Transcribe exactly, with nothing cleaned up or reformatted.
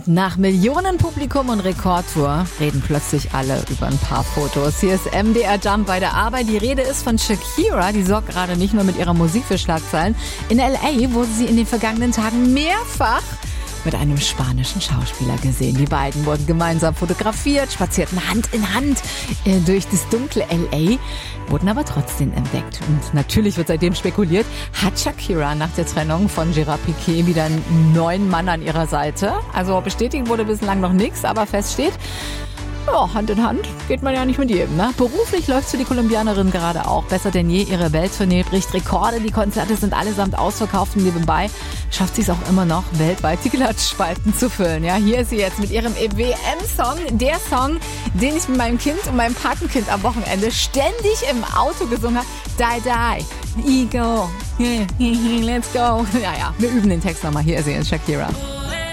Nach Millionenpublikum und Rekordtour reden plötzlich alle über ein paar Fotos. Hier ist M D R Jump bei der Arbeit. Die Rede ist von Shakira. Die sorgt gerade nicht nur mit ihrer Musik für Schlagzeilen. In L A wurde sie in den vergangenen Tagen mehrfach mit einem spanischen Schauspieler gesehen. Die beiden wurden gemeinsam fotografiert, spazierten Hand in Hand äh, durch das dunkle L A, wurden aber trotzdem entdeckt. Und natürlich wird seitdem spekuliert, hat Shakira nach der Trennung von Gerard Piqué wieder einen neuen Mann an ihrer Seite? Also bestätigt wurde bislang noch nichts, aber fest steht, ja, Hand in Hand geht man ja nicht mit jedem, ne? Beruflich läuft für die Kolumbianerin gerade auch besser denn je. Ihre Welttournee bricht Rekorde, die Konzerte sind allesamt ausverkauft und nebenbei schafft sie es auch immer noch, weltweit die Klatschspalten zu füllen. Ja, hier ist sie jetzt mit ihrem E W M-Song, der Song, den ich mit meinem Kind und meinem Patenkind am Wochenende ständig im Auto gesungen habe. Die, die, ego, let's go. Ja, ja, wir üben den Text nochmal. Hier ist sie jetzt, Shakira.